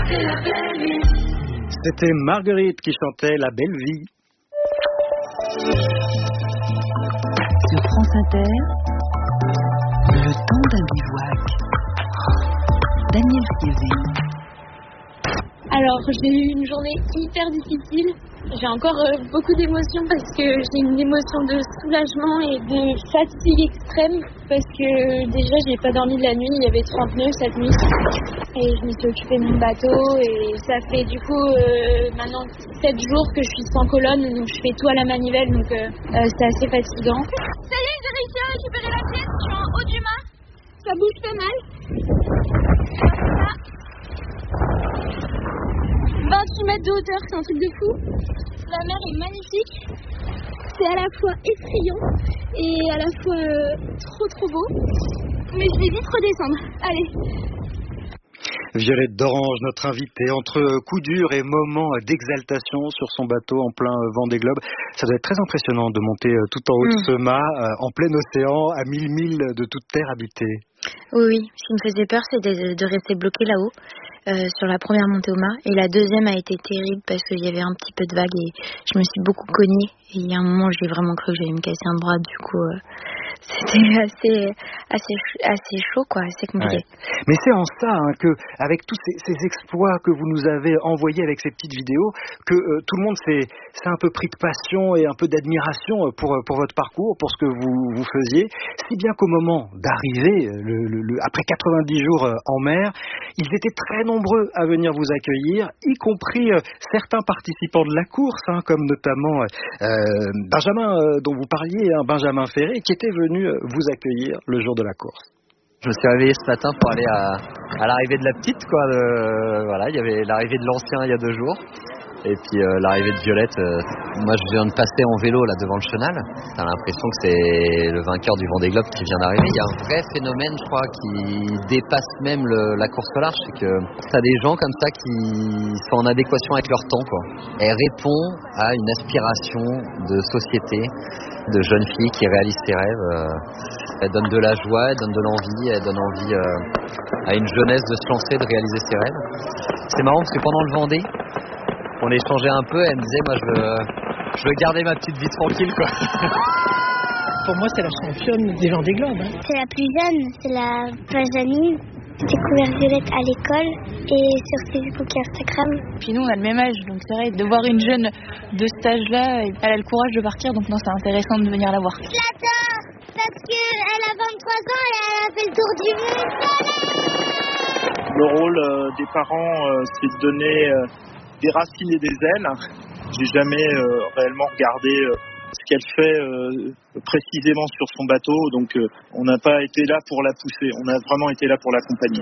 C'est la belle vie. C'était Marguerite qui chantait La Belle Vie. Sur France Inter, le temps d'un bivouac. Daniel Kiesing. Alors, j'ai eu une journée hyper difficile. J'ai encore beaucoup d'émotions parce que j'ai une émotion de soulagement et de fatigue extrême parce que déjà, j'ai pas dormi de la nuit. Il y avait 30 nœuds cette nuit et je me suis occupée de mon bateau et ça fait du coup maintenant 7 jours que je suis sans colonne, donc je fais tout à la manivelle, donc c'est assez fatigant. Ça y est, j'ai réussi à récupérer la pièce. Je suis en haut du mât. Ça bouge pas mal. 28 mètres de hauteur, c'est un truc de fou. La mer est magnifique. C'est à la fois effrayant et à la fois trop beau. Mais je vais vite redescendre. Allez. Violette d'Orange, notre invitée, entre coups durs et moments d'exaltation sur son bateau en plein Vendée Globe. Ça doit être très impressionnant de monter tout en haut de ce mât, en plein océan, à 1000 milles de toute terre habitée. Oui. Ce qui me faisait peur, c'était de rester bloqué là-haut, sur la première montée au mât. Et la deuxième a été terrible parce qu'il y avait un petit peu de vagues et je me suis beaucoup cognée. Et il y a un moment, j'ai vraiment cru que j'allais me casser un bras. Du coup, c'était assez chaud, quoi, assez compliqué. Ouais. Mais c'est en ça que, avec tous ces exploits que vous nous avez envoyés avec ces petites vidéos, que tout le monde s'est un peu pris de passion et un peu d'admiration pour votre parcours, pour ce que vous faisiez, si bien qu'au moment d'arriver, après 90 jours en mer, ils étaient très nombreux à venir vous accueillir, y compris certains participants de la course, comme notamment Benjamin, dont vous parliez, Benjamin Ferré, qui était venu vous accueillir le jour de la course. Je me suis réveillé ce matin pour aller à l'arrivée de la petite, quoi. Voilà, il y avait l'arrivée de l'ancien il y a 2 jours. Et puis l'arrivée de Violette, moi je viens de passer en vélo là devant le chenal. T'as l'impression que c'est le vainqueur du Vendée Globe qui vient d'arriver. Il y a un vrai phénomène, je crois, qui dépasse même la course au large. C'est que t'as des gens comme ça qui sont en adéquation avec leur temps, quoi. Elle répond à une aspiration de société, de jeunes filles qui réalisent ses rêves. Elle donne de la joie, elle donne de l'envie, elle donne envie à une jeunesse de se lancer, de réaliser ses rêves. C'est marrant parce que pendant le Vendée, on échangeait un peu et elle me disait, moi je veux garder ma petite vie tranquille, quoi. Pour moi, c'est la championne des Vendée Globe. C'est la plus jeune, c'est la Benjamin. J'ai découvert Violette à l'école et sur Facebook et Instagram. Puis nous, on a le même âge, donc c'est vrai, de voir une jeune de cet âge-là, elle a le courage de partir, donc non, c'est intéressant de venir la voir. Je l'adore parce qu'elle a 23 ans et elle a fait le tour du monde. Le rôle des parents, c'est de donner des racines et des ailes. J'ai jamais réellement regardé ce qu'elle fait précisément sur son bateau, donc on n'a pas été là pour la pousser, on a vraiment été là pour l'accompagner.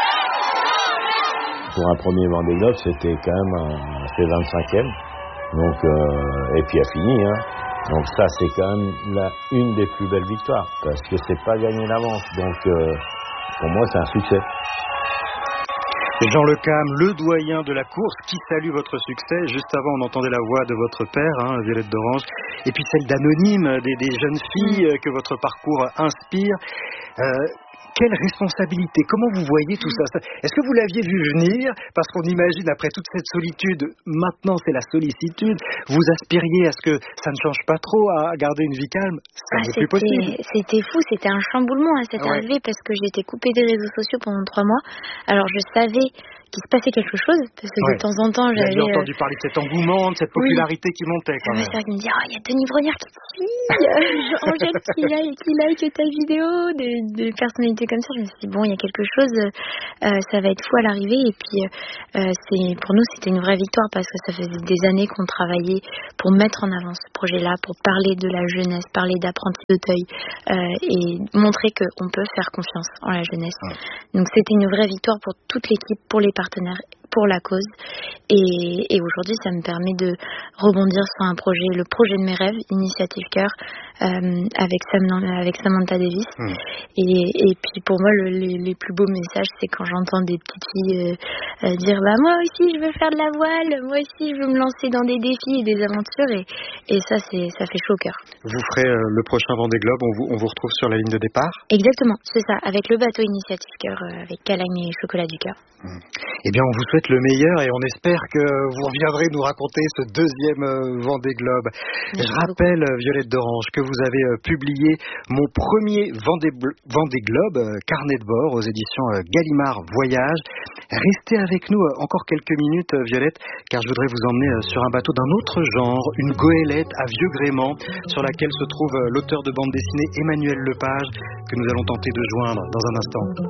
Pour un premier Vendée Globe, c'était quand même fait 25e, donc et puis a fini, Donc ça, c'est quand même une des plus belles victoires, parce que c'est pas gagné d'avance, donc pour moi c'est un succès. Jean Lecam, le doyen de la course, qui salue votre succès. Juste avant, on entendait la voix de votre père, Violette d'Orange, et puis celle d'Anonyme, des jeunes filles que votre parcours inspire. Quelle responsabilité, comment vous voyez tout ça? Est-ce que vous l'aviez vu venir? Parce qu'on imagine, après toute cette solitude, maintenant c'est la sollicitude, vous aspiriez à ce que ça ne change pas trop, à garder une vie calme? Ça n'est plus possible. C'était fou, c'était un chamboulement cette arrivée, parce que j'étais coupée des réseaux sociaux pendant 3 mois. Alors je savais qu'il se passait quelque chose, parce que de temps en temps j'avais entendu parler de cet engouement, de cette popularité qui montait quand même. C'est vrai qu'il me dit, il y a Denis Brognard qui te suit, Angèle qui like ta vidéo, des personnalités comme ça. Je me suis dit, bon, il y a quelque chose, ça va être fou à l'arrivée. Et puis pour nous c'était une vraie victoire, parce que ça faisait des années qu'on travaillait pour mettre en avant ce projet-là, pour parler de la jeunesse, parler d'apprenti d'Auteuil, et montrer qu'on peut faire confiance en la jeunesse. Donc c'était une vraie victoire pour toute l'équipe, pour les partenaires, pour la cause, et aujourd'hui ça me permet de rebondir sur un projet, le projet de mes rêves, Initiative Cœur, avec Samantha Davis, et puis pour moi les plus beaux messages, c'est quand j'entends des petites filles dire moi aussi je veux faire de la voile, moi aussi je veux me lancer dans des défis et des aventures, et ça fait chaud au cœur. Vous ferez le prochain Vendée Globe, on vous retrouve sur la ligne de départ? Exactement, c'est ça, avec le bateau Initiative Cœur, avec Calagne et Chocolat du Cœur. Eh bien, on vous souhaite souhaite le meilleur et on espère que vous reviendrez nous raconter ce deuxième Vendée Globe. Je rappelle, Violette d'Orange, que vous avez publié mon premier Vendée Globe, carnet de bord, aux éditions Gallimard Voyage. Restez avec nous encore quelques minutes, Violette, car je voudrais vous emmener sur un bateau d'un autre genre, une goélette à vieux gréement, sur laquelle se trouve l'auteur de bande dessinée Emmanuel Lepage, que nous allons tenter de joindre dans un instant.